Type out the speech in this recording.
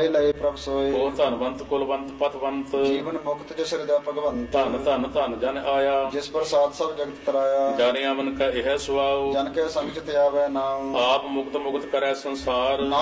ਪਾਏ ਲਏ ਪ੍ਰਭ ਸੋਏ। ਉਹ ਧਨਵੰਤ ਕੁਲਵੰਤ ਪਤਵੰਤ ਜੀਵਨ ਮੁਕਤ ਜਿਸ ਹਿਰਦੈ ਭਗਵੰਤ। ਧਨ ਧਨ ਧਨ ਜਨ ਆਇਆ ਜਿਸ ਪ੍ਰਸਾਦ ਸਭ ਜਗਤ ਤਰਾਇਆ। ਜਾਣੇ ਅਮਨ ਕਾ ਇਹ ਸੁਆਉ ਜਨ ਕੇ ਸੰਗ ਚ ਧਿਆਵੈ ਨਾਮ। ਆਪ ਮੁਕਤ ਮੁਕਤ ਕਰੈ ਸੰਸਾਰ।